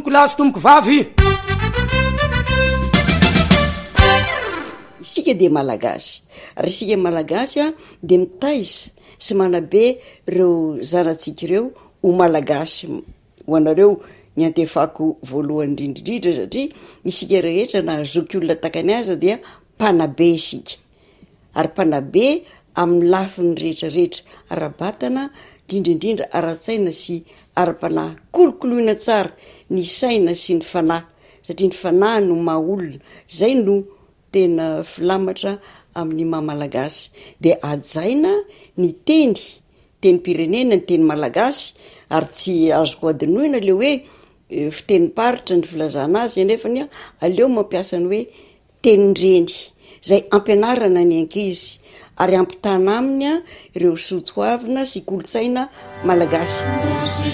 tompoko lahy sy tompoko vavy. Isika de malagasy, ary isika malagasy a de mitaiza sy manabe reo zanatsika ireo ho malagasy ho anareo ny antefako voalohany indrindrindrindra satria isika rehetra na zoky olona takany aza dia mpanabe isika ary mpanabe amin'ny lafiny rehetrarehetra ara-batana indrindrindrindra ara-tsaina sy ara-panahy kolokoloina tsara ny saina sy ny fanahy satria ny fanahy no maha olona zay no tena filamatra amin'ny maha-malagasy de ajaina ny teny-pirenena ny teny malagasy ary tsy azoko adinoina le hoe fitenim-paritra ny filazana azy anefany aleo mampiasa ny hoe tenindreny zay ampianarana ny ankizy ary ampitana aminy ireo soatoavina sy kolotsaina malagasy.